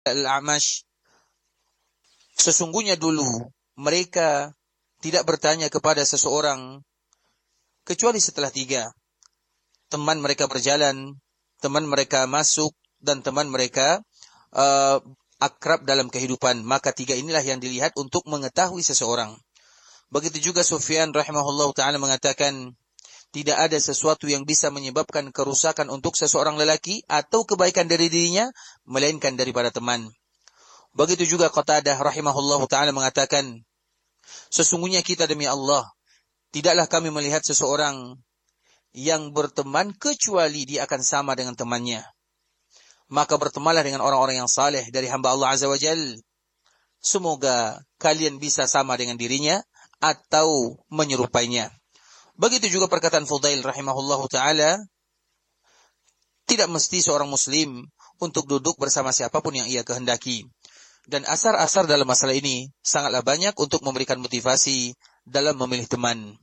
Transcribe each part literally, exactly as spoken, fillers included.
Al-A'mash, sesungguhnya dulu mereka tidak bertanya kepada seseorang kecuali setelah tiga. Teman mereka berjalan, teman mereka masuk, dan teman mereka uh, akrab dalam kehidupan. Maka tiga inilah yang dilihat untuk mengetahui seseorang. Begitu juga Sufyan rahimahullah ta'ala mengatakan, tidak ada sesuatu yang bisa menyebabkan kerusakan untuk seseorang lelaki atau kebaikan dari dirinya, melainkan daripada teman. Begitu juga Qatadah rahimahullah ta'ala mengatakan, sesungguhnya kita demi Allah, tidaklah kami melihat seseorang yang berteman kecuali dia akan sama dengan temannya. Maka bertemanlah dengan orang-orang yang saleh dari hamba Allah Azza wa Jal. Semoga kalian bisa sama dengan dirinya atau menyerupainya. Begitu juga perkataan Fudail rahimahullahu ta'ala, tidak mesti seorang muslim untuk duduk bersama siapapun yang ia kehendaki. Dan asar-asar dalam masalah ini sangatlah banyak untuk memberikan motivasi dalam memilih teman.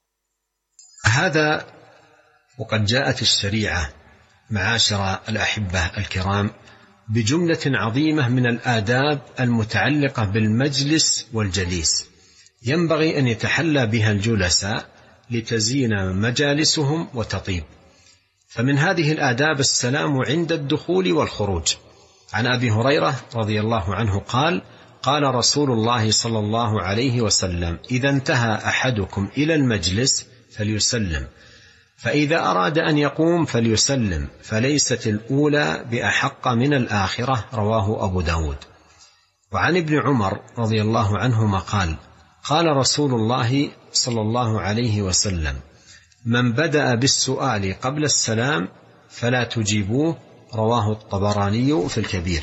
هذا وقد جاءت الشريعة معاشر الأحبة الكرام بجملة عظيمة من الآداب المتعلقة بالمجلس والجليس ينبغي أن يتحلى بها الجلساء لتزين مجالسهم وتطيب. فمن هذه الآداب السلام عند الدخول والخروج. عن أبي هريرة رضي الله عنه قال قال رسول الله صلى الله عليه وسلم إذا انتهى أحدكم إلى المجلس فليسلم فإذا أراد أن يقوم فليسلم فليست الأولى بأحق من الآخرة. رواه أبو داود. وعن ابن عمر رضي الله عنهما قال قال رسول الله صلى الله عليه وسلم من بدأ بالسؤال قبل السلام فلا تجيبوه. رواه الطبراني في الكبير.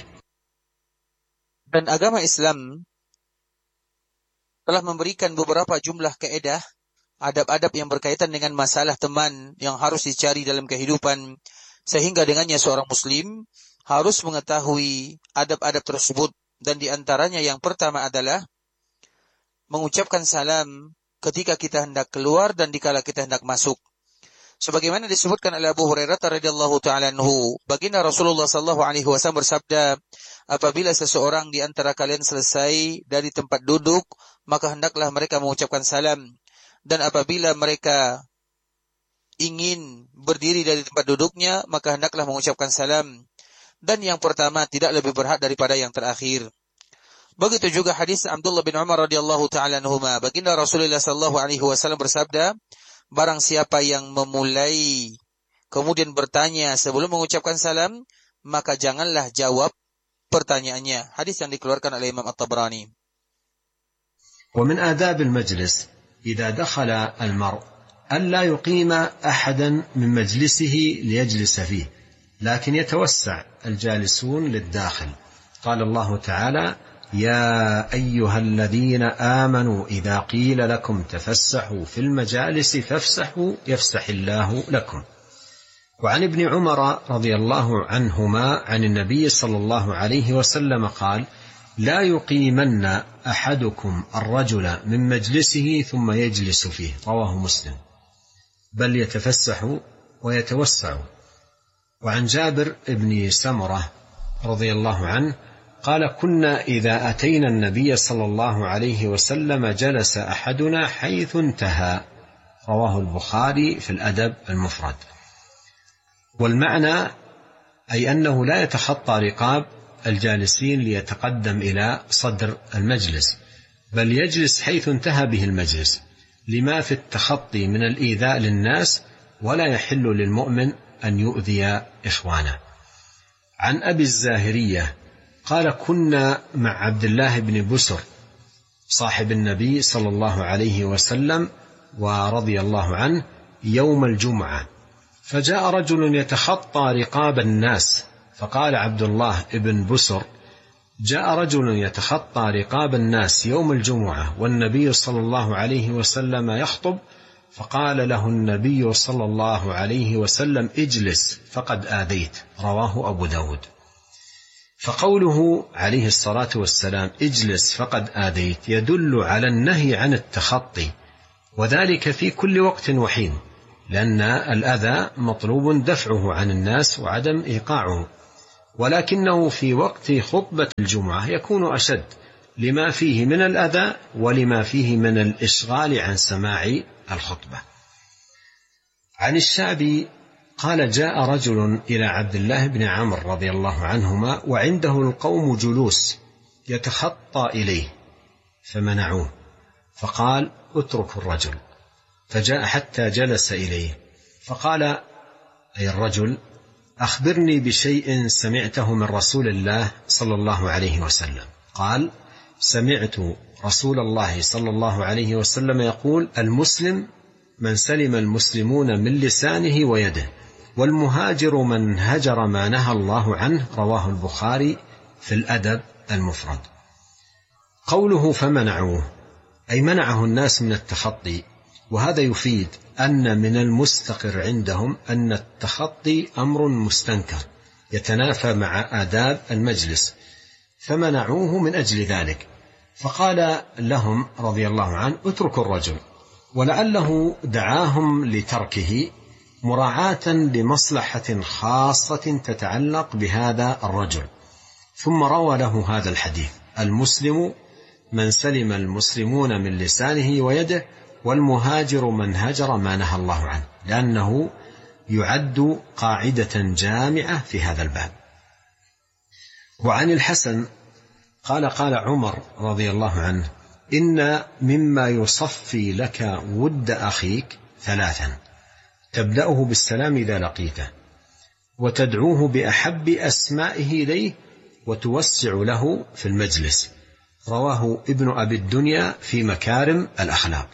Dan agama Islam telah memberikan beberapa jumlah kaedah, adab-adab yang berkaitan dengan masalah teman yang harus dicari dalam kehidupan, sehingga dengannya seorang muslim harus mengetahui adab-adab tersebut. Dan diantaranya yang pertama adalah mengucapkan salam ketika kita hendak keluar dan dikala kita hendak masuk. Sebagaimana disebutkan oleh Abu Hurairah radhiyallahu ta'ala anhu, baginda Rasulullah sallallahu alaihi wasallam bersabda, apabila seseorang di antara kalian selesai dari tempat duduk, maka hendaklah mereka mengucapkan salam. Dan apabila mereka ingin berdiri dari tempat duduknya, maka hendaklah mengucapkan salam. Dan yang pertama tidak lebih berhak daripada yang terakhir. Begitu juga hadis Abdullah bin Umar radhiyallahu ta'ala anhuma, baginda Rasulullah sallallahu alaihi wasallam bersabda, barang siapa yang memulai kemudian bertanya sebelum mengucapkan salam, maka janganlah jawab pertanyaannya. Hadis yang dikeluarkan oleh Imam At-Tabrani. ومن آداب المجلس إذا دخل المرء ألا يقيم أحدا من مجلسه ليجلس فيه، لكن يتوسع الجالسون للداخل. قال الله تعالى يا أيها الذين آمنوا إذا قيل لكم تفسحوا في المجالس فافسحوا يفسح الله لكم. وعن ابن عمر رضي الله عنهما عن النبي صلى الله عليه وسلم قال لا يقيمن أحدكم الرجل من مجلسه ثم يجلس فيه. رواه مسلم. بل يتفسح ويتوسع. وعن جابر بن سمرة رضي الله عنه قال كنا إذا أتينا النبي صلى الله عليه وسلم جلس أحدنا حيث انتهى. رواه البخاري في الأدب المفرد. والمعنى أي أنه لا يتخطى رقاب الجالسين ليتقدم إلى صدر المجلس، بل يجلس حيث انتهى به المجلس، لما في التخطي من الإيذاء للناس، ولا يحل للمؤمن أن يؤذي إخوانه. عن أبي الزاهرية قال كنا مع عبد الله بن بسر صاحب النبي صلى الله عليه وسلم ورضي الله عنه يوم الجمعة، فجاء رجل يتخطى رقاب الناس، فقال عبد الله بن بسر جاء رجل يتخطى رقاب الناس يوم الجمعة والنبي صلى الله عليه وسلم يخطب، فقال له النبي صلى الله عليه وسلم اجلس فقد آذيت. رواه أبو داود. فقوله عليه الصلاة والسلام اجلس فقد آذيت يدل على النهي عن التخطي، وذلك في كل وقت وحين، لأن الأذى مطلوب دفعه عن الناس وعدم إيقاعه. ولكنه في وقت خطبة الجمعة يكون أشد لما فيه من الأذى ولما فيه من الإشغال عن سماع الخطبة. عن الشعبي قال: جاء رجل إلى عبد الله بن عمرو رضي الله عنهما وعنده القوم جلوس يتخطى إليه فمنعوه، فقال: اتركوا الرجل. فجاء حتى جلس إليه فقال أي الرجل: أخبرني بشيء سمعته من رسول الله صلى الله عليه وسلم. قال: سمعت رسول الله صلى الله عليه وسلم يقول: المسلم من سلم المسلمون من لسانه ويده، والمهاجر من هجر ما نهى الله عنه. رواه البخاري في الأدب المفرد. قوله فمنعوه أي منعه الناس من التخطي، وهذا يفيد أن من المستقر عندهم أن التخطي أمر مستنكر يتنافى مع آداب المجلس، فمنعوه من أجل ذلك. فقال لهم رضي الله عنه: اتركوا الرجل، ولعله دعاهم لتركه مراعاة لمصلحة خاصة تتعلق بهذا الرجل. ثم روى له هذا الحديث: المسلم من سلم المسلمون من لسانه ويده، والمهاجر من هجر ما نهى الله عنه، لأنه يعد قاعدة جامعة في هذا الباب. وعن الحسن قال: قال عمر رضي الله عنه: إن مما يصفي لك ود أخيك ثلاثا: تبدأه بالسلام إذا لقيته، وتدعوه بأحب أسمائه إليه، وتوسع له في المجلس. رواه ابن أبي الدنيا في مكارم الأخلاق.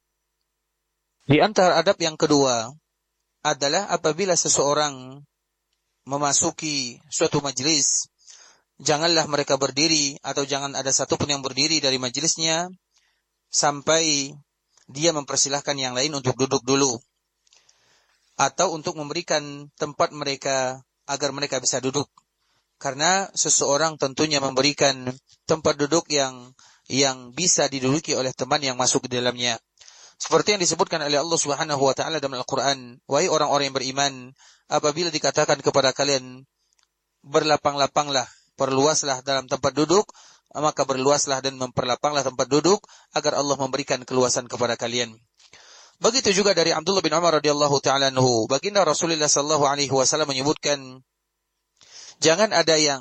Di antara adab yang kedua adalah apabila seseorang memasuki suatu majelis, janganlah mereka berdiri atau jangan ada satupun yang berdiri dari majelisnya sampai dia mempersilahkan yang lain untuk duduk dulu, atau untuk memberikan tempat mereka agar mereka bisa duduk. Karena seseorang tentunya memberikan tempat duduk yang yang bisa diduduki oleh teman yang masuk ke dalamnya. Seperti yang disebutkan oleh Allah Subhanahu wa taala dalam Al-Qur'an, wahai orang-orang yang beriman, apabila dikatakan kepada kalian berlapang-lapanglah, perluaslah dalam tempat duduk, maka berluaslah dan memperlapanglah tempat duduk agar Allah memberikan keluasan kepada kalian. Begitu juga dari Abdullah bin Umar radhiyallahu taala anhu, baginda Rasulullah sallallahu alaihi wasallam menyebutkan, jangan ada yang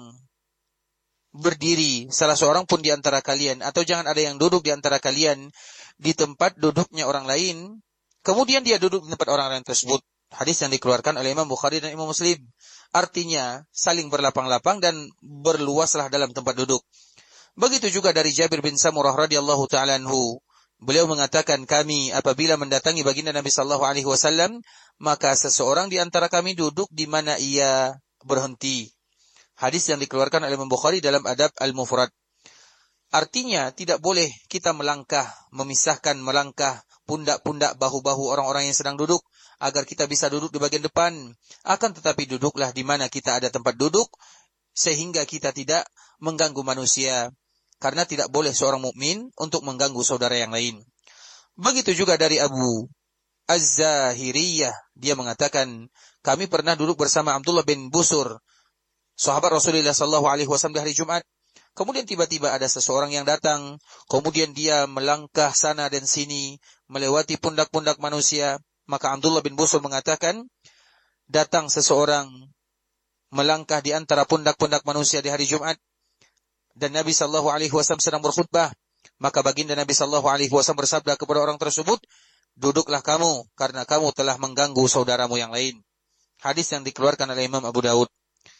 berdiri salah seorang pun di antara kalian, atau jangan ada yang duduk di antara kalian di tempat duduknya orang lain, kemudian dia duduk di tempat orang lain tersebut. Hadis yang dikeluarkan oleh Imam Bukhari dan Imam Muslim. Artinya saling berlapang-lapang dan berluaslah dalam tempat duduk. Begitu juga dari Jabir bin Samurah radhiyallahu taala anhu, beliau mengatakan, kami apabila mendatangi baginda Nabi sallallahu alaihi wasallam, maka seseorang di antara kami duduk di mana ia berhenti. Hadis yang dikeluarkan oleh Imam Bukhari dalam Adab Al-Mufrad. Artinya tidak boleh kita melangkah, memisahkan melangkah pundak-pundak bahu-bahu orang-orang yang sedang duduk agar kita bisa duduk di bagian depan. Akan tetapi duduklah di mana kita ada tempat duduk sehingga kita tidak mengganggu manusia. Karena tidak boleh seorang mukmin untuk mengganggu saudara yang lain. Begitu juga dari Abu Az-Zahiriyah, dia mengatakan, kami pernah duduk bersama Abdullah bin Busur, sahabat Rasulullah sallallahu alaihi wasallam di hari Jumat. Kemudian tiba-tiba ada seseorang yang datang, kemudian dia melangkah sana dan sini, melewati pundak-pundak manusia. Maka Abdullah bin Busur mengatakan, datang seseorang melangkah di antara pundak-pundak manusia di hari Jumat, dan Nabi sallallahu alaihi wasallam sedang berkhutbah. Maka baginda Nabi sallallahu alaihi wasallam bersabda kepada orang tersebut, duduklah kamu, karena kamu telah mengganggu saudaramu yang lain. Hadis yang dikeluarkan oleh Imam Abu Daud.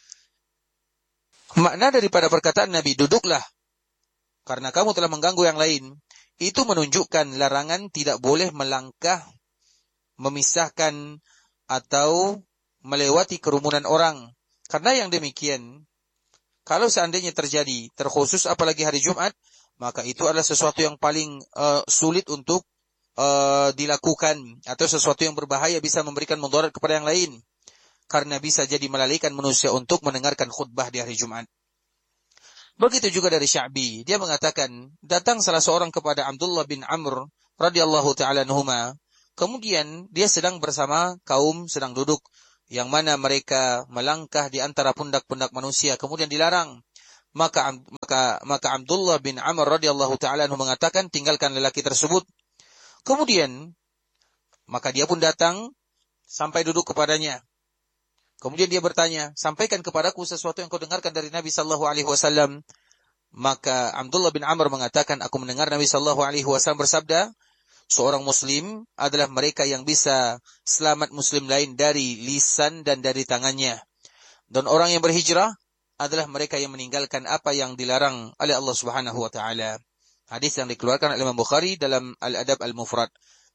Makna daripada perkataan Nabi, duduklah karena kamu telah mengganggu yang lain, itu menunjukkan larangan tidak boleh melangkah, memisahkan atau melewati kerumunan orang. Karena yang demikian, kalau seandainya terjadi, terkhusus apalagi hari Jumat, maka itu adalah sesuatu yang paling uh, sulit untuk uh, dilakukan, atau sesuatu yang berbahaya, bisa memberikan mudarat kepada yang lain. Karena bisa jadi melalaikan manusia untuk mendengarkan khutbah di hari Jumat. Begitu juga dari Sya'bi, dia mengatakan, datang salah seorang kepada Abdullah bin Amr radhiyallahu ta'ala anhuma, kemudian dia sedang bersama kaum sedang duduk. yang mana mereka melangkah di antara pundak-pundak manusia kemudian dilarang. Maka maka maka Abdullah bin Amr radhiyallahu taala anhu mengatakan, tinggalkan lelaki tersebut. Kemudian maka dia pun datang sampai duduk kepadanya. Kemudian dia bertanya, sampaikan kepadaku sesuatu yang kau dengarkan dari Nabi sallallahu alaihi wasallam. Maka Abdullah bin Amr mengatakan, aku mendengar Nabi sallallahu alaihi wasallam bersabda, seorang muslim adalah mereka yang bisa selamat muslim lain dari lisan dan dari tangannya. Dan orang yang berhijrah adalah mereka yang meninggalkan apa yang dilarang oleh Allah Subhanahu wa taala. Hadis yang dikeluarkan oleh Imam Bukhari dalam Al-Adab Al-Mufrad.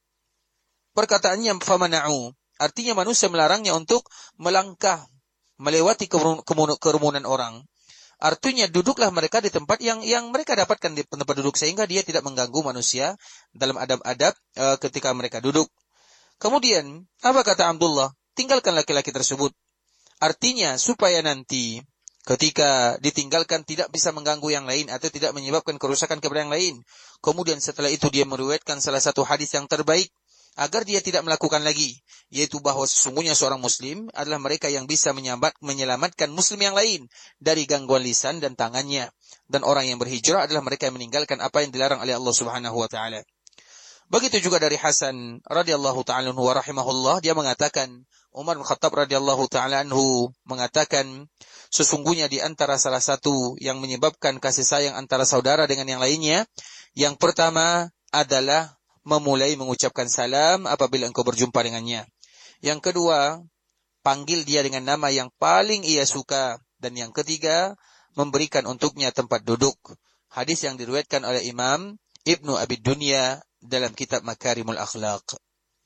Perkataannya famana'u, artinya manusia melarangnya untuk melangkah melewati kerumunan orang. Artinya duduklah mereka di tempat yang yang mereka dapatkan di tempat duduk, sehingga dia tidak mengganggu manusia dalam adab-adab e, ketika mereka duduk. Kemudian apa kata Abdullah? Tinggalkan laki-laki tersebut. Artinya supaya nanti ketika ditinggalkan tidak bisa mengganggu yang lain atau tidak menyebabkan kerusakan kepada yang lain. Kemudian setelah itu dia meriwayatkan salah satu hadis yang terbaik agar dia tidak melakukan lagi, yaitu bahwa sesungguhnya seorang muslim adalah mereka yang bisa menyambat, menyelamatkan muslim yang lain dari gangguan lisan dan tangannya. Dan orang yang berhijrah adalah mereka yang meninggalkan apa yang dilarang oleh Allah Subhanahu wa taala. Begitu juga dari Hasan radhiyallahu taala anhu wa rahimahullah, dia mengatakan, Umar bin Khattab radhiyallahu taala anhu mengatakan, sesungguhnya di antara salah satu yang menyebabkan kasih sayang antara saudara dengan yang lainnya, yang pertama adalah memulai mengucapkan salam apabila engkau berjumpa dengannya. Yang kedua, panggil dia dengan nama yang paling ia suka. Dan yang ketiga, memberikan untuknya tempat duduk. Hadis yang diriwayatkan oleh Imam Ibnu Abi Dunya dalam kitab Makarimul Akhlaq.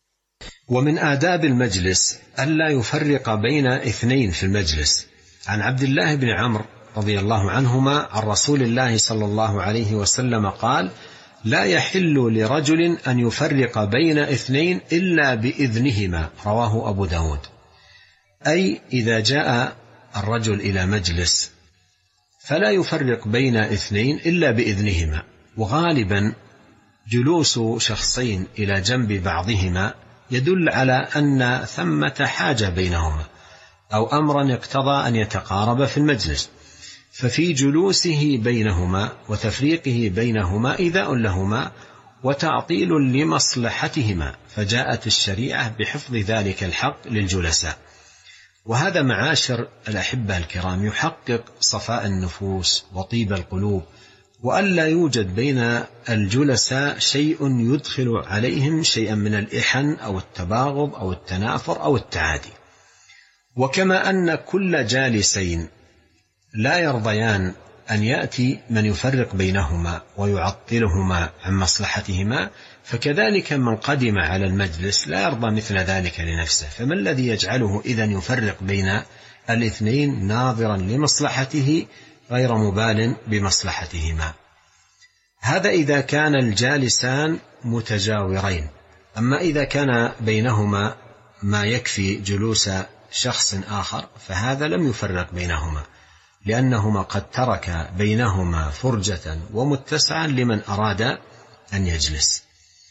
ومن آداب المجلس ألا يفرق بين اثنين في المجلس. عن عبد الله بن عمرو رضي الله عنهما عن رسول الله صلى الله عليه وسلم قال: لا يحل لرجل أن يفرق بين اثنين إلا بإذنهما. رواه أبو داود. أي إذا جاء الرجل إلى مجلس فلا يفرق بين اثنين إلا بإذنهما. وغالبا جلوس شخصين إلى جنب بعضهما يدل على أن ثمة حاجة بينهما أو أمرا اقتضى أن يتقارب في المجلس، ففي جلوسه بينهما وتفريقه بينهما إيذاء لهما وتعطيل لمصلحتهما، فجاءت الشريعة بحفظ ذلك الحق للجلساء. وهذا معاشر الأحبة الكرام يحقق صفاء النفوس وطيب القلوب، وألا يوجد بين الجلساء شيء يدخل عليهم شيئا من الإحن أو التباغض أو التنافر أو التعادي. وكما أن كل جالسين لا يرضيان أن يأتي من يفرق بينهما ويعطلهما عن مصلحتهما، فكذلك من قدم على المجلس لا يرضى مثل ذلك لنفسه. فما الذي يجعله إذن يفرق بين الاثنين ناظرا لمصلحته غير مبال بمصلحتهما؟ هذا إذا كان الجالسان متجاورين. أما إذا كان بينهما ما يكفي جلوس شخص آخر فهذا لم يفرق بينهما، لأنهما قد ترك بينهما فرجة ومتسعا لمن أراد أن يجلس.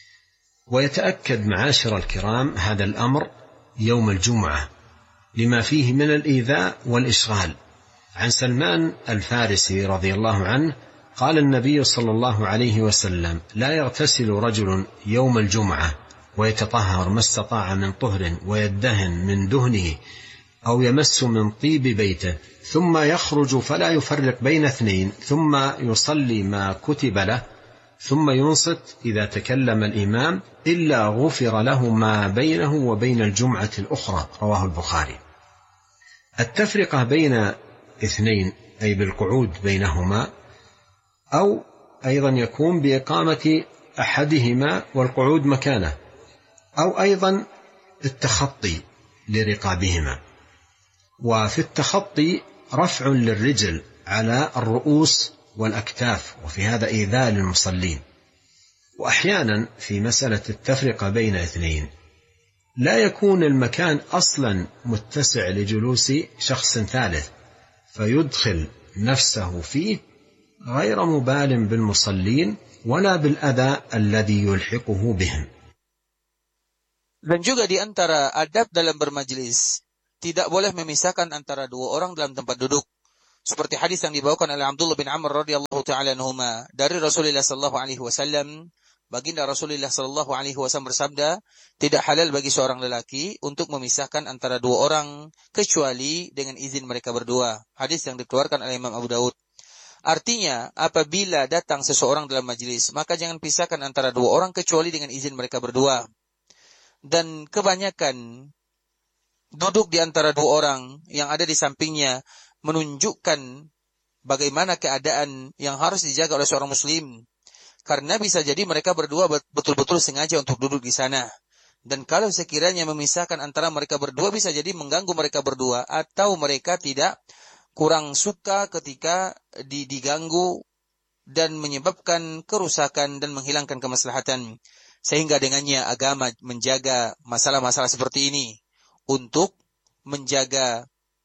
ويتأكد معاشر الكرام هذا الأمر يوم الجمعة لما فيه من الإيذاء والإشغال. عن سلمان الفارسي رضي الله عنه قال النبي صلى الله عليه وسلم: لا يغتسل رجل يوم الجمعة ويتطهر ما استطاع من طهر ويدهن من دهنه أو يمس من طيب بيته ثم يخرج فلا يفرق بين اثنين ثم يصلي ما كتب له ثم ينصت إذا تكلم الإمام إلا غفر له ما بينه وبين الجمعة الأخرى. رواه البخاري. التفرقة بين اثنين أي بالقعود بينهما، أو أيضا يكون بإقامة أحدهما والقعود مكانه، أو أيضا التخطي لرقابهما. وفي التخطي رفع للرجل على الرؤوس والأكتاف، وفي هذا إيذاء للمصلين. وأحيانا في مسألة التفرقة بين اثنين لا يكون المكان أصلا متسع لجلوس شخص ثالث فيدخل نفسه فيه غير مبال بالمصلين ولا بالأذى الذي يلحقه بهم. Dan juga di antara adab dalam bermajlis tidak boleh memisahkan antara dua orang dalam tempat duduk. Seperti hadis yang dibawakan oleh Abdullah bin Amr radhiyallahu ta'ala anhuma dari Rasulullah sallallahu alaihi wasallam, baginda Rasulullah sallallahu alaihi wasallam bersabda, tidak halal bagi seorang lelaki untuk memisahkan antara dua orang kecuali dengan izin mereka berdua. Hadis yang dikeluarkan oleh Imam Abu Daud. Artinya, apabila datang seseorang dalam majlis, maka jangan pisahkan antara dua orang kecuali dengan izin mereka berdua. Dan kebanyakan duduk di antara dua orang yang ada di sampingnya menunjukkan bagaimana keadaan yang harus dijaga oleh seorang muslim. Karena bisa jadi mereka berdua betul-betul sengaja untuk duduk di sana. Dan kalau sekiranya memisahkan antara mereka berdua, bisa jadi mengganggu mereka berdua. Atau mereka tidak kurang suka ketika diganggu dan menyebabkan kerusakan dan menghilangkan kemaslahatan. Sehingga dengannya agama menjaga masalah-masalah seperti ini. Untuk menjaga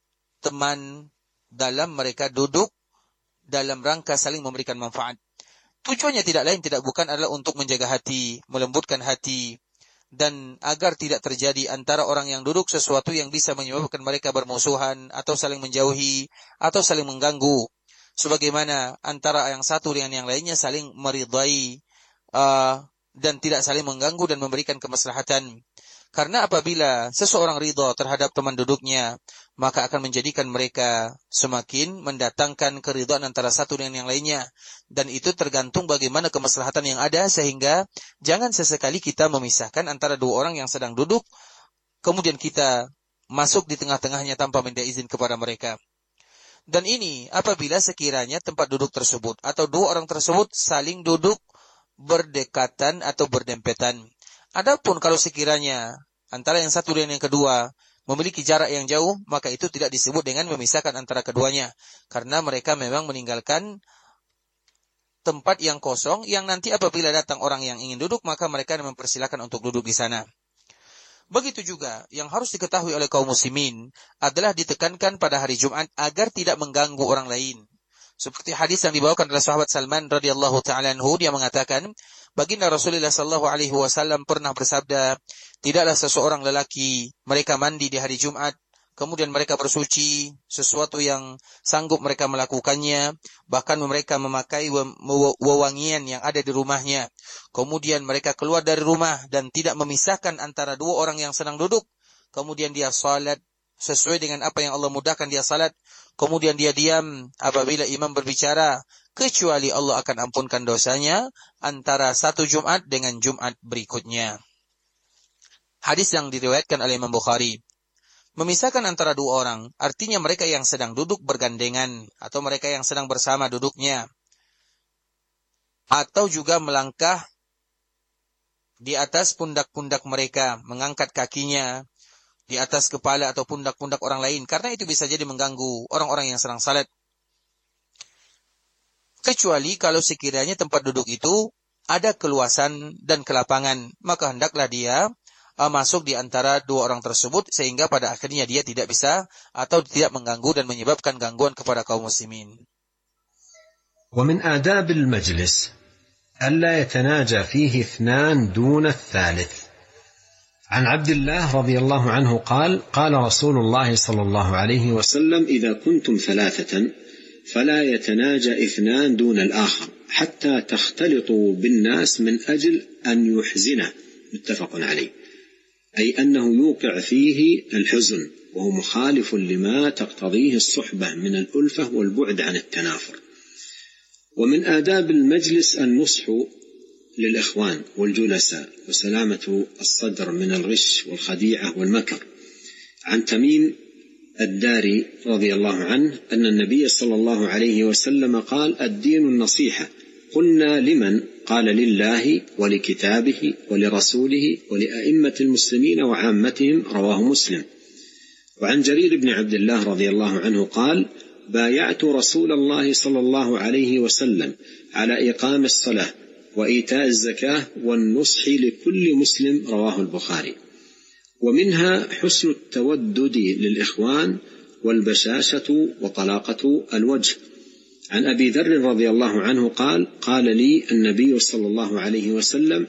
teman dalam mereka duduk dalam rangka saling memberikan manfaat. Tujuannya tidak lain tidak bukan adalah untuk menjaga hati, melembutkan hati, dan agar tidak terjadi antara orang yang duduk sesuatu yang bisa menyebabkan mereka bermusuhan, atau saling menjauhi, atau saling mengganggu. Sebagaimana antara yang satu dengan yang lainnya saling meridai, uh, dan tidak saling mengganggu dan memberikan kemaslahatan. Karena apabila seseorang ridha terhadap teman duduknya, maka akan menjadikan mereka semakin mendatangkan keridhaan antara satu dengan yang lainnya. Dan itu tergantung bagaimana kemaslahatan yang ada, sehingga jangan sesekali kita memisahkan antara dua orang yang sedang duduk, kemudian kita masuk di tengah-tengahnya tanpa minta izin kepada mereka. Dan ini apabila sekiranya tempat duduk tersebut atau dua orang tersebut saling duduk berdekatan atau berdempetan. Adapun kalau sekiranya antara yang satu dan yang kedua memiliki jarak yang jauh, maka itu tidak disebut dengan memisahkan antara keduanya. Karena mereka memang meninggalkan tempat yang kosong, yang nanti apabila datang orang yang ingin duduk, maka mereka mempersilakan untuk duduk di sana. Begitu juga yang harus diketahui oleh kaum muslimin adalah ditekankan pada hari Jumat agar tidak mengganggu orang lain. Seperti hadis yang dibawakan oleh sahabat Salman radhiyallahu ta'ala anhu, dia mengatakan, baginda Rasulullah sallallahu alaihi wasallam pernah bersabda, tidaklah seseorang lelaki mereka mandi di hari Jumat, kemudian mereka bersuci, sesuatu yang sanggup mereka melakukannya, bahkan mereka memakai wewangian yang ada di rumahnya. Kemudian mereka keluar dari rumah dan tidak memisahkan antara dua orang yang sedang duduk. Kemudian dia salat sesuai dengan apa yang Allah mudahkan dia salat. Kemudian dia diam apabila imam berbicara, kecuali Allah akan ampunkan dosanya antara satu Jumat dengan Jumat berikutnya. Hadis yang diriwayatkan oleh Imam Bukhari. Memisahkan antara dua orang, artinya mereka yang sedang duduk bergandengan, atau mereka yang sedang bersama duduknya, atau juga melangkah di atas pundak-pundak mereka, mengangkat kakinya di atas kepala atau pundak-pundak orang lain, karena itu bisa jadi mengganggu orang-orang yang sedang salat. Kecuali kalau sekiranya tempat duduk itu ada keluasan dan kelapangan, maka hendaklah dia uh, masuk di antara dua orang tersebut, sehingga pada akhirnya dia tidak bisa atau tidak mengganggu dan menyebabkan gangguan kepada kaum muslimin. ومن آداب المجلس ألا يتناجى فيه اثنان دون الثالث. عن عبد الله رضي الله عنه قال قال رسول الله صلى الله عليه وسلم إذا كنتم ثلاثة فلا يتناجى اثنان دون الآخر حتى تختلطوا بالناس من أجل أن يحزنه. متفق عليه. أي أنه يوقع فيه الحزن وهو مخالف لما تقتضيه الصحبة من الألفة والبعد عن التنافر. ومن آداب المجلس النصح للإخوان والجلساء وسلامة الصدر من الغش والخديعة والمكر. عن تميم الداري رضي الله عنه أن النبي صلى الله عليه وسلم قال الدين النصيحة. قلنا لمن؟ قال لله ولكتابه ولرسوله ولأئمة المسلمين وعامتهم. رواه مسلم. وعن جرير بن عبد الله رضي الله عنه قال بايعت رسول الله صلى الله عليه وسلم على إقام الصلاة وإيتاء الزكاة والنصح لكل مسلم. رواه البخاري. ومنها حسن التودد للإخوان والبشاشة وطلاقة الوجه. عن أبي ذر رضي الله عنه قال قال لي النبي صلى الله عليه وسلم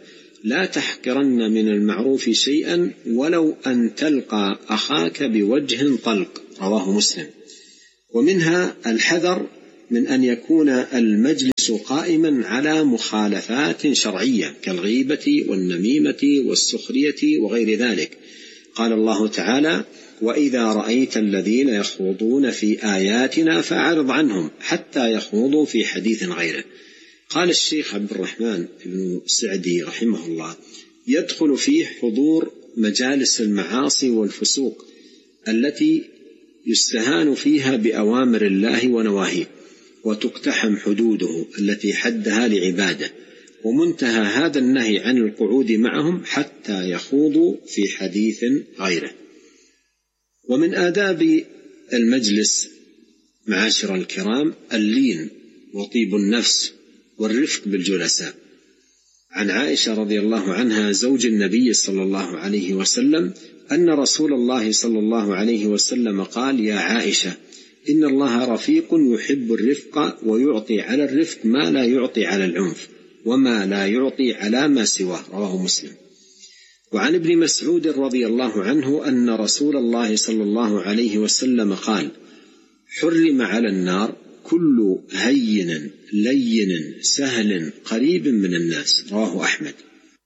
لا تحقرن من المعروف شيئا ولو أن تلقى أخاك بوجه طلق رواه مسلم. ومنها الحذر من أن يكون المجلس قائما على مخالفات شرعية كالغيبة والنميمة والسخرية وغير ذلك. قال الله تعالى: وإذا رأيت الذين يخوضون في آياتنا فأعرض عنهم حتى يخوضوا في حديث غيره. قال الشيخ عبد الرحمن بن سعدي رحمه الله: يدخل فيه حضور مجالس المعاصي والفسوق التي يستهان فيها بأوامر الله ونواهيه وتقتحم حدوده التي حدها لعباده، ومنتهى هذا النهي عن القعود معهم حتى يخوضوا في حديث غيره. ومن آداب المجلس معاشر الكرام اللين وطيب النفس والرفق بالجلساء. عن عائشة رضي الله عنها زوج النبي صلى الله عليه وسلم أن رسول الله صلى الله عليه وسلم قال: يا عائشة، إن الله رفيق يحب الرفق ويعطي على الرفق ما لا يعطي على العنف وما لا يعطي على ما سواه رواه مسلم. وعن ابن مسعود رضي الله عنه أن رسول الله صلى الله عليه وسلم قال: حرم على النار كل هين لين سهل قريب من الناس رواه أحمد.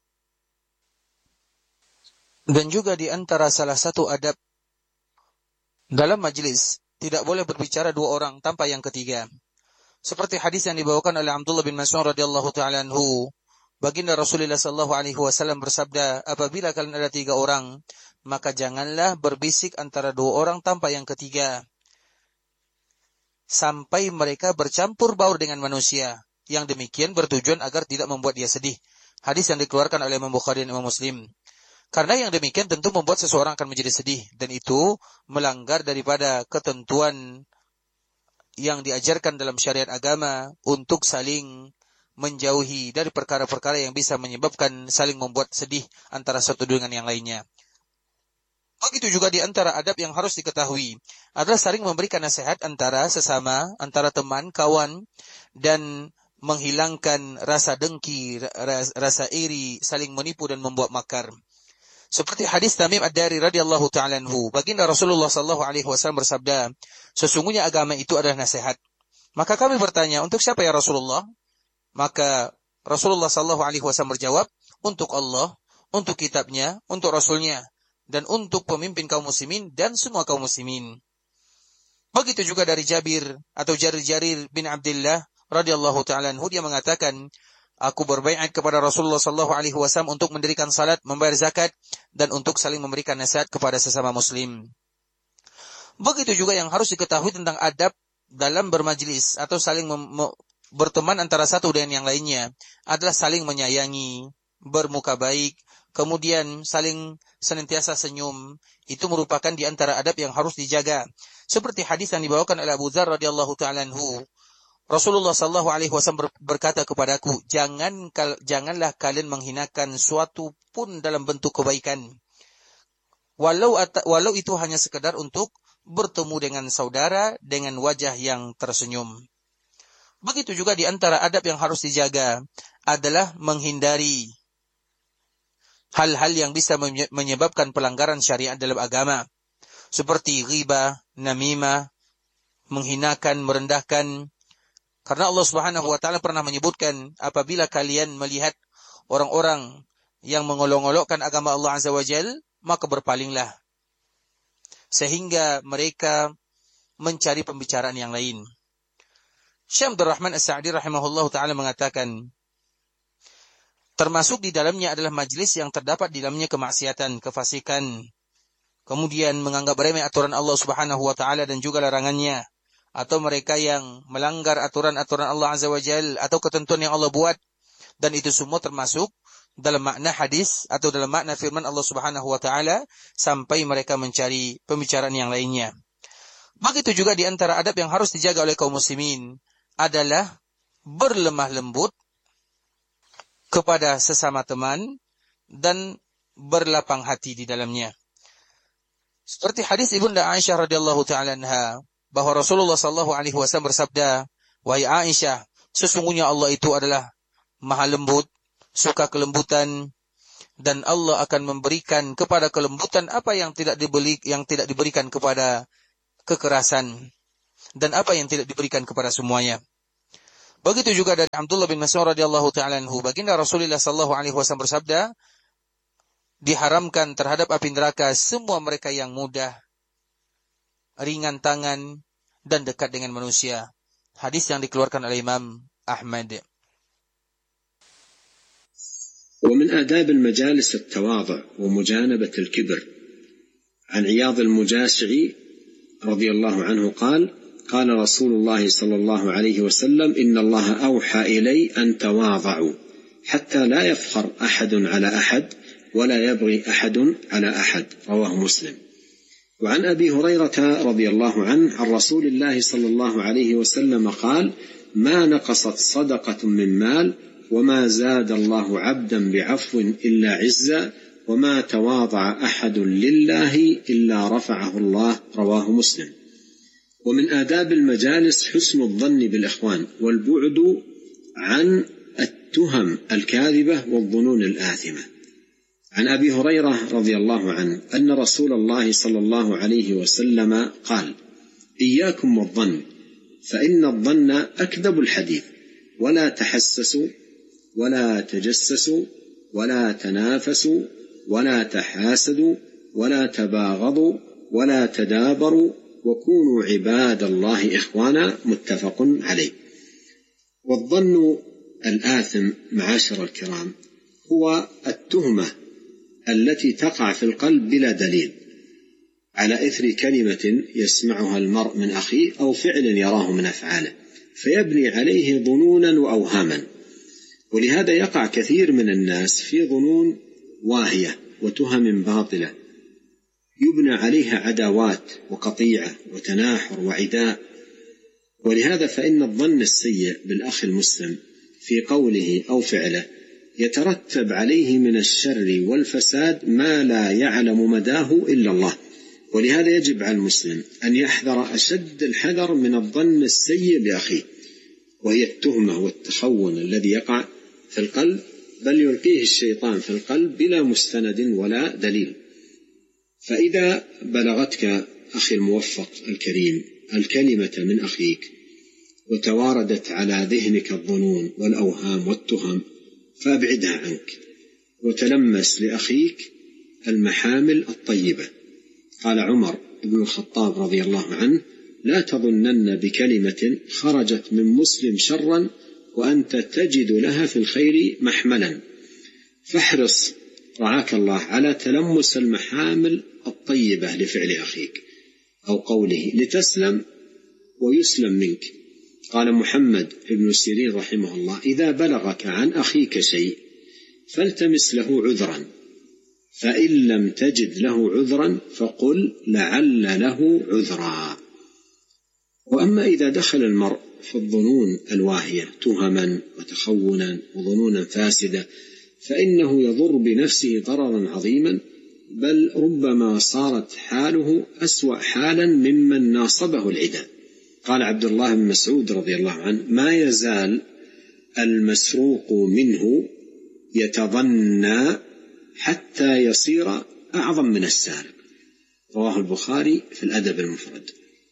Dan juga di antara salah satu adab dalam majlis, tidak boleh berbicara dua orang tanpa yang ketiga. Seperti hadis yang dibawakan oleh Abdullah bin Mas'ud radhiyallahu ta'ala anhu, baginda Rasulullah sallallahu alaihi wasallam bersabda, apabila kalian ada tiga orang, maka janganlah berbisik antara dua orang tanpa yang ketiga, sampai mereka bercampur baur dengan manusia. Yang demikian bertujuan agar tidak membuat dia sedih. Hadis yang dikeluarkan oleh Imam Bukhari dan Imam Muslim. Karena yang demikian tentu membuat seseorang akan menjadi sedih, dan itu melanggar daripada ketentuan yang diajarkan dalam syariat agama untuk saling menjauhi dari perkara-perkara yang bisa menyebabkan saling membuat sedih antara satu dengan yang lainnya. Begitu juga di antara adab yang harus diketahui adalah saling memberikan nasihat antara sesama, antara teman, kawan, dan menghilangkan rasa dengki, rasa iri, saling menipu dan membuat makar. Seperti hadis Tamim Ad-Dari radhiyallahu ta'ala anhu, baginda Rasulullah sallallahu alaihi wasallam bersabda, sesungguhnya agama itu adalah nasihat. Maka kami bertanya, untuk siapa ya Rasulullah? Maka Rasulullah sallallahu alaihi wasallam berjawab, untuk Allah, untuk kitabnya, untuk Rasulnya, dan untuk pemimpin kaum muslimin dan semua kaum muslimin. Begitu juga dari Jabir atau Jarir-Jarir bin Abdullah radhiyallahu ta'ala anhu, dia mengatakan, aku berbaiat kepada Rasulullah sallallahu alaihi wasallam untuk mendirikan salat, membayar zakat, dan untuk saling memberikan nasihat kepada sesama muslim. Begitu juga yang harus diketahui tentang adab dalam bermajlis atau saling berteman antara satu dengan yang lainnya adalah saling menyayangi, bermuka baik, kemudian saling senantiasa senyum. Itu merupakan di antara adab yang harus dijaga. Seperti hadis yang dibawakan oleh Abu Dzar radhiyallahu ta'ala anhu, Rasulullah sallallahu alaihi wasallam berkata kepadaku, jangan janganlah kalian menghinakan suatu pun dalam bentuk kebaikan, walau walau itu hanya sekedar untuk bertemu dengan saudara dengan wajah yang tersenyum. Begitu juga di antara adab yang harus dijaga adalah menghindari hal-hal yang bisa menyebabkan pelanggaran syariat dalam agama, seperti ghibah, namimah, menghinakan, merendahkan. Karena Allah Subhanahu wa taala pernah menyebutkan, apabila kalian melihat orang-orang yang mengolok-olokkan agama Allah Azza wa Jalla, maka berpalinglah sehingga mereka mencari pembicaraan yang lain. Syekh Abdul Rahman As-Sa'di rahimahullahu taala mengatakan, termasuk di dalamnya adalah majlis yang terdapat di dalamnya kemaksiatan, kefasikan, kemudian menganggap remeh aturan Allah Subhanahu wa taala dan juga larangannya, atau mereka yang melanggar aturan-aturan Allah Azza wa Jalla atau ketentuan yang Allah buat, dan itu semua termasuk dalam makna hadis atau dalam makna firman Allah Subhanahu wa taala, sampai mereka mencari pembicaraan yang lainnya. Begitu juga di antara adab yang harus dijaga oleh kaum muslimin adalah berlemah lembut kepada sesama teman dan berlapang hati di dalamnya. Seperti hadis Ibunda Aisyah radhiyallahu ta'ala anha, bahwa Rasulullah sallallahu alaihi wasallam bersabda, wahai Aisyah, sesungguhnya Allah itu adalah maha lembut, suka kelembutan, dan Allah akan memberikan kepada kelembutan apa yang tidak dibeli, yang tidak diberikan kepada kekerasan, dan apa yang tidak diberikan kepada semuanya. Begitu juga dari Abdullah bin Mas'ud radhiyallahu ta'ala anhu, baginda Rasulullah sallallahu alaihi wasallam bersabda, diharamkan terhadap api neraka semua mereka yang mudah, ringan tangan, dan dekat dengan manusia. Hadis yang dikeluarkan oleh Imam Ahmad. ومن آداب المجالس التواضع ومجانبة الكبر. عن عياض المجاشعي رضي الله عنه قال: قال رسول الله صلى الله عليه وسلم: إن الله أوحى إلي أن تواضعوا حتى لا يفخر أحد على أحد ولا يبغي أحد على أحد. رواه مسلم. وعن أبي هريرة رضي الله عنه عن رسول الله صلى الله عليه وسلم قال: ما نقصت صدقة من مال وما زاد الله عبدا بعفو إلا عزا وما تواضع أحد لله إلا رفعه الله. رواه مسلم. ومن آداب المجالس حسن الظن بالإخوان والبعد عن التهم الكاذبة والظنون الآثمة. عن أبي هريرة رضي الله عنه أن رسول الله صلى الله عليه وسلم قال: إياكم والظن فإن الظن أكذب الحديث ولا تحسسوا ولا تجسسوا ولا تنافسوا ولا تحاسدوا ولا تباغضوا ولا تدابروا وكونوا عباد الله إخوانا. متفق عليه. والظن الآثم معاشر الكرام هو التهمة التي تقع في القلب بلا دليل على إثر كلمة يسمعها المرء من أخيه أو فعل يراه من أفعاله، فيبني عليه ظنونا وأوهاما. ولهذا يقع كثير من الناس في ظنون واهية وتهم باطلة يبنى عليها عداوات وقطيعة وتناحر وعداء. ولهذا فإن الظن السيء بالأخ المسلم في قوله أو فعله يترتب عليه من الشر والفساد ما لا يعلم مداه إلا الله. ولهذا يجب على المسلم أن يحذر أشد الحذر من الظن السيء بأخيه، وهي التهمة والتخون الذي يقع في القلب، بل يلقيه الشيطان في القلب بلا مستند ولا دليل. فإذا بلغتك أخي الموفق الكريم الكلمة من أخيك وتواردت على ذهنك الظنون والأوهام والتهم فأبعدها عنك وتلمس لأخيك المحامل الطيبة. قال عمر بن الخطاب رضي الله عنه: لا تظنن بكلمة خرجت من مسلم شرا وأنت تجد لها في الخير محملا. فاحرص رعاك الله على تلمس المحامل الطيبة لفعل أخيك أو قوله لتسلم ويسلم منك. قال محمد بن سيرين رحمه الله: إذا بلغك عن أخيك شيء فالتمس له عذرا، فإن لم تجد له عذرا فقل لعل له عذرا. وأما إذا دخل المرء في الظنون الواهية تهما وتخونا وظنونا فاسدة فإنه يضر بنفسه ضررا عظيما، بل ربما صارت حاله أسوأ حالا ممن ناصبه العداء. قال عبد الله بن مسعود رضي الله عنه: ما يزال المسروق منه يتظنى حتى يصير أعظم من السارق. رواه البخاري في الأدب المفرد.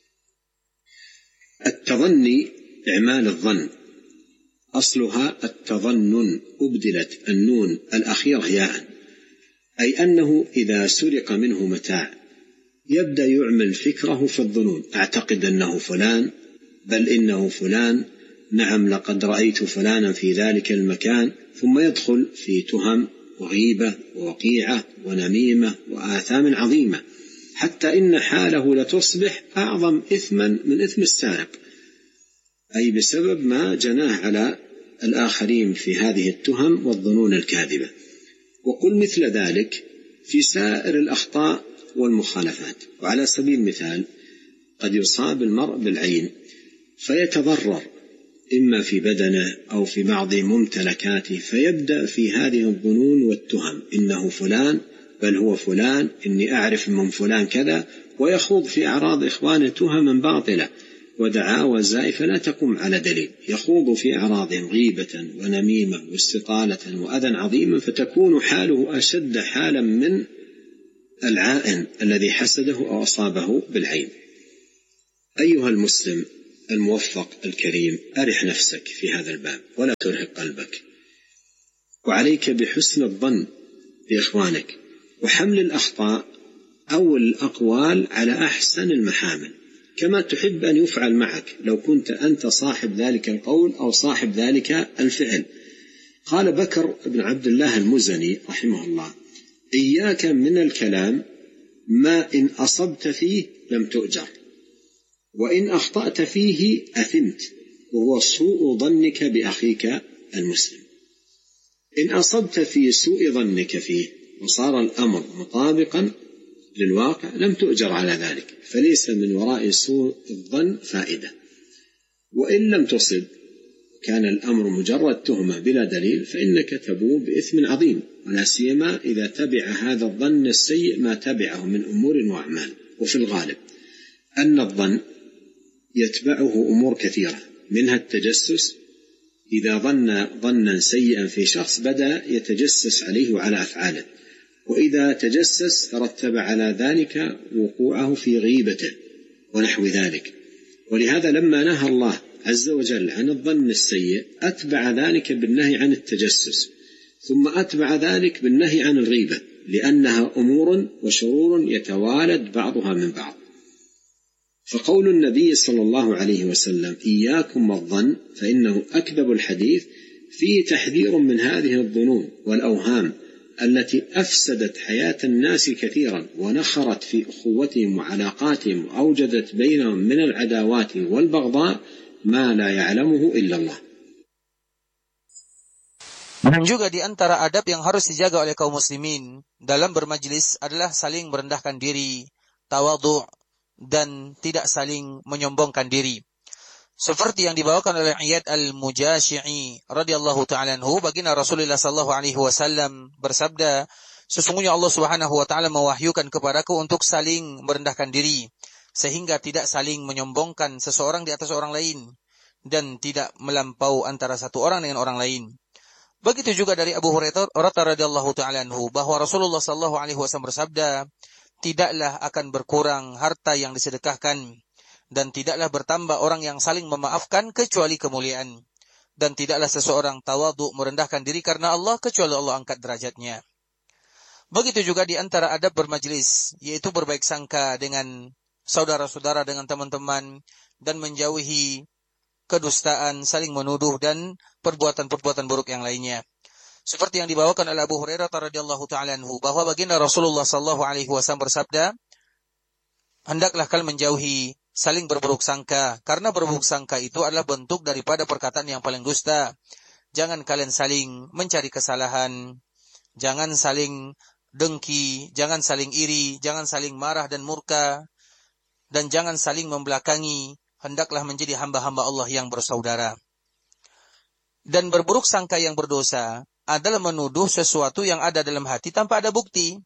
التظني إعمال الظن، أصلها التظنن، أبدلت النون الأخيرة ياء، أي أنه إذا سرق منه متاع يبدأ يعمل فكره في الظنون: أعتقد أنه فلان، بل إنه فلان، نعم لقد رأيت فلانا في ذلك المكان، ثم يدخل في تهم وغيبة ووقيعة ونميمة وآثام عظيمة، حتى إن حاله لتصبح أعظم إثما من إثم السارق، أي بسبب ما جناه على الآخرين في هذه التهم والظنون الكاذبة. وقل مثل ذلك في سائر الأخطاء والمخالفات. وعلى سبيل المثال قد يصاب المرء بالعين فيتضرر إما في بدنه أو في بعض ممتلكاته، فيبدأ في هذه الظنون والتهم: إنه فلان، بل هو فلان، إني أعرف من فلان كذا، ويخوض في أعراض إخوانه تهما باطلة. ودعاوى زائفة لا تقوم على دليل، يخوض في أعراضهم غيبة ونميمة واستطالة وأذى عظيما، فتكون حاله أشد حالا من العائن الذي حسده أو أصابه بالعين. أيها المسلم الموفق الكريم، أرح نفسك في هذا الباب ولا ترهق قلبك، وعليك بحسن الظن بإخوانك وحمل الأخطاء أو الأقوال على أحسن المحامل، كما تحب أن يفعل معك لو كنت أنت صاحب ذلك القول أو صاحب ذلك الفعل. قال بكر بن عبد الله المزني رحمه الله: إياك من الكلام ما إن أصبت فيه لم تؤجر، وإن أخطأت فيه أثمت، وهو سوء ظنك بأخيك المسلم. إن أصبت في سوء ظنك فيه وصار الأمر مطابقا للواقع لم تؤجر على ذلك، فليس من وراء سوء الظن فائدة. وإن لم تصب كان الأمر مجرد تهمة بلا دليل فإنك تبوء بإثم عظيم، ولا سيما إذا تبع هذا الظن السيء ما تبعه من أمور وأعمال. وفي الغالب أن الظن يتبعه أمور كثيرة، منها التجسس. إذا ظن ظنا سيئا في شخص بدأ يتجسس عليه وعلى أفعاله، وإذا تجسس ترتب على ذلك وقوعه في غيبته ونحو ذلك. ولهذا لما نهى الله عز وجل عن الظن السيء أتبع ذلك بالنهي عن التجسس، ثم أتبع ذلك بالنهي عن الغيبة، لأنها أمور وشرور يتوالد بعضها من بعض. فقول النبي صلى الله عليه وسلم: إياكم والظن فإنه أكذب الحديث، فيه تحذير من هذه الظنون والأوهام التي أفسدت حياة الناس كثيرا، ونخرت في أخوتهم وعلاقاتهم، وأوجدت بينهم من العداوات والبغضاء ما لا يعلمه إلا الله. Dan juga di antara adab yang harus dijaga oleh kaum muslimin dalam bermajlis adalah saling merendahkan diri, tawadhu, dan tidak saling menyombongkan diri. Seperti yang dibawakan oleh Iyad al-Mujashi'i radhiyallahu ta'ala anhu, baginda Rasulullah sallallahu alaihi wasallam bersabda, sesungguhnya Allah Subhanahu wa taala mewahyukan kepadaku untuk saling merendahkan diri, sehingga tidak saling menyombongkan seseorang di atas orang lain dan tidak melampau antara satu orang dengan orang lain. Begitu juga dari Abu Hurairah radhiyallahu ta'ala anhu bahwa Rasulullah sallallahu alaihi wasallam bersabda, tidaklah akan berkurang harta yang disedekahkan, dan tidaklah bertambah orang yang saling memaafkan kecuali kemuliaan, dan tidaklah seseorang tawadhu merendahkan diri karena Allah kecuali Allah angkat derajatnya. Begitu juga di antara adab bermajlis, yaitu berbaik sangka dengan saudara-saudara, dengan teman-teman, dan menjauhi kedustaan, saling menuduh, dan perbuatan-perbuatan buruk yang lainnya. Seperti yang dibawakan oleh Abu Hurairah radhiyallahu ta'ala anhu bahwa baginda Rasulullah sallallahu alaihi wasallam bersabda, hendaklah kalian menjauhi saling berburuk sangka, karena berburuk sangka itu adalah bentuk daripada perkataan yang paling dusta. Jangan kalian saling mencari kesalahan, jangan saling dengki, jangan saling iri, jangan saling marah dan murka, dan jangan saling membelakangi. Hendaklah menjadi hamba-hamba Allah yang bersaudara. Dan berburuk sangka yang berdosa adalah menuduh sesuatu yang ada dalam hati tanpa ada bukti.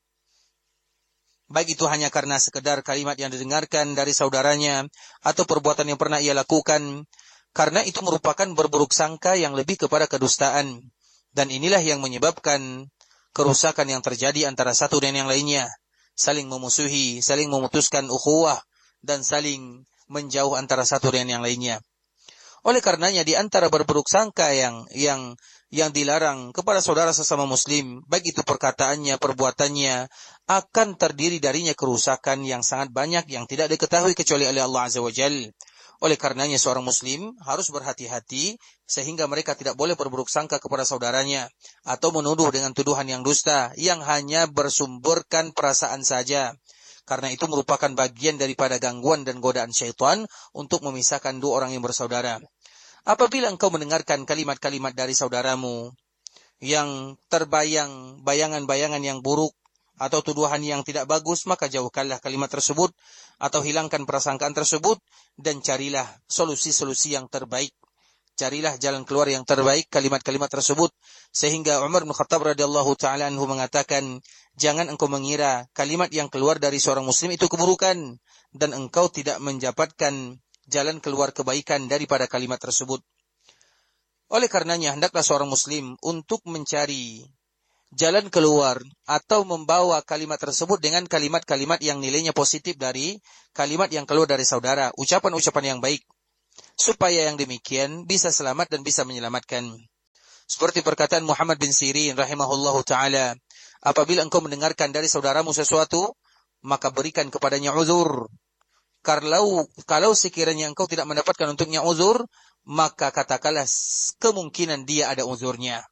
Baik itu hanya karena sekedar kalimat yang didengarkan dari saudaranya atau perbuatan yang pernah ia lakukan, karena itu merupakan berburuk sangka yang lebih kepada kedustaan. Dan inilah yang menyebabkan kerusakan yang terjadi antara satu dan yang lainnya, saling memusuhi, saling memutuskan ukhuwah, dan saling menjauh antara satu dan yang lainnya. Oleh karenanya di antara berburuk sangka yang yang yang dilarang kepada saudara sesama muslim, baik itu perkataannya, perbuatannya, akan terdiri darinya kerusakan yang sangat banyak yang tidak diketahui kecuali oleh Allah Azza wa Jalla. Oleh karenanya seorang muslim harus berhati-hati sehingga mereka tidak boleh berburuk sangka kepada saudaranya atau menuduh dengan tuduhan yang dusta yang hanya bersumberkan perasaan saja. Karena itu merupakan bagian daripada gangguan dan godaan syaitan untuk memisahkan dua orang yang bersaudara. Apabila engkau mendengarkan kalimat-kalimat dari saudaramu yang terbayang bayangan-bayangan yang buruk atau tuduhan yang tidak bagus, maka jauhkanlah kalimat tersebut atau hilangkan prasangkaan tersebut dan carilah solusi-solusi yang terbaik. Carilah jalan keluar yang terbaik kalimat-kalimat tersebut. Sehingga Umar bin Khattab radhiyallahu ta'ala anhu mengatakan, jangan engkau mengira kalimat yang keluar dari seorang muslim itu keburukan, dan engkau tidak mendapatkan jalan keluar kebaikan daripada kalimat tersebut. Oleh karenanya, hendaklah seorang muslim untuk mencari jalan keluar atau membawa kalimat tersebut dengan kalimat-kalimat yang nilainya positif dari kalimat yang keluar dari saudara, ucapan-ucapan yang baik, supaya yang demikian bisa selamat dan bisa menyelamatkan. Seperti perkataan Muhammad bin Sirin rahimahullahu ta'ala, apabila engkau mendengarkan dari saudaramu sesuatu, maka berikan kepadanya uzur. Kalau, kalau sekiranya engkau tidak mendapatkan untuknya uzur, maka katakanlah kemungkinan dia ada uzurnya.